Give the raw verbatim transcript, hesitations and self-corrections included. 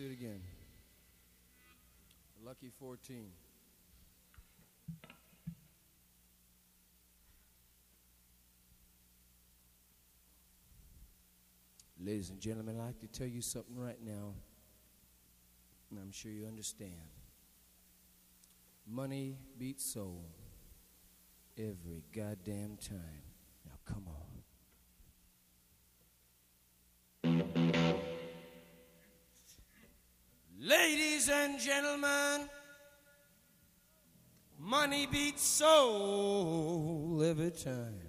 do it again. Lucky fourteen. Ladies and gentlemen, I'd like to tell you something right now, and I'm sure you understand. Money beats soul every goddamn time. Now come on. Ladies and gentlemen, money beats soul every time.